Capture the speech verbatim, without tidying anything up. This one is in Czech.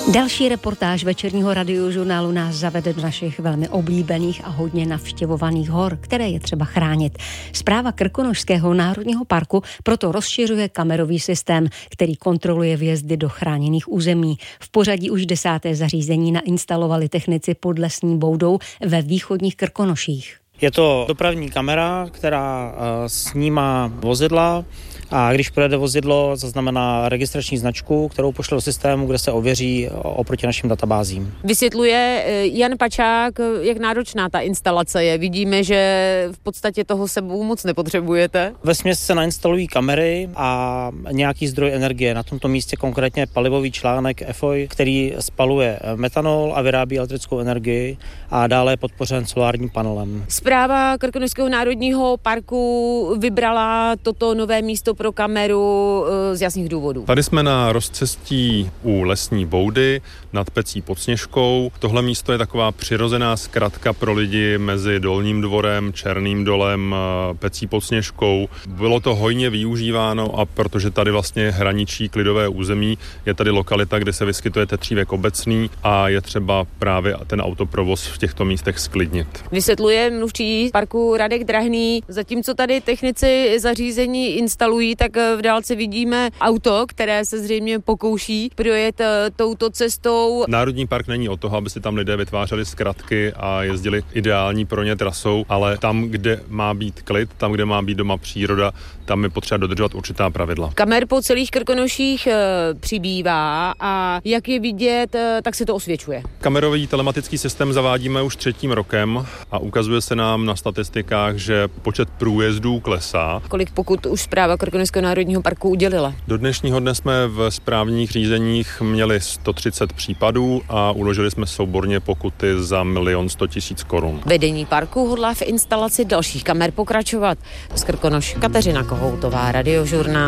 Další reportáž večerního radiožurnálu nás zavede do našich velmi oblíbených a hodně navštěvovaných hor, které je třeba chránit. Správa Krkonošského národního parku proto rozšiřuje kamerový systém, který kontroluje vjezdy do chráněných území. V pořadí už desáté zařízení nainstalovali technici pod Lesní Boudou ve východních Krkonoších. Je to dopravní kamera, která snímá vozidla, a když projede vozidlo, zaznamená registrační značku, kterou pošle do systému, kde se ověří oproti našim databázím. Vysvětluje Jan Pačák, jak náročná ta instalace je. Vidíme, že v podstatě toho sebou moc nepotřebujete. Vesměs se nainstalují kamery a nějaký zdroj energie. Na tomto místě konkrétně palivový článek E F O I, který spaluje metanol a vyrábí elektrickou energii a dále je podpořen solárním panelem. Správa Krkonošského národního parku vybrala toto nové místo pro kameru z jasných důvodů. Tady jsme na rozcestí u Lesní Boudy nad Pecí pod Sněžkou. Tohle místo je taková přirozená zkratka pro lidi mezi Dolním dvorem, Černým dolem, Pecí pod Sněžkou. Bylo to hojně využíváno a protože tady vlastně hraničí klidové území, je tady lokalita, kde se vyskytuje tetřívek obecný a je třeba právě ten autoprovoz v těchto místech sklidnit. Vysvětluje mluvčí parku Radek Drahný. Zatímco tady technici zařízení instalují, tak v dálce vidíme auto, které se zřejmě pokouší projet touto cestou. Národní park není o toho, aby si tam lidé vytvářeli zkratky a jezdili ideální pro ně trasou, ale tam, kde má být klid, tam, kde má být doma příroda, tam je potřeba dodržovat určitá pravidla. Kamer po celých Krkonoších přibývá a jak je vidět, tak se to osvědčuje. Kamerový telematický systém zavádíme už třetím rokem a ukazuje se nám na statistikách, že počet průjezdů klesá. Kolik pokut už správa Krkonošského národního parku udělila? Do dnešního dne jsme v správních řízeních měli sto třicet případů a uložili jsme souborně pokuty za milion sto tisíc korun. Vedení parku hodlá v instalaci dalších kamer pokračovat. Z Krkonoš Kateřina Kohoutová, Radiožurnál.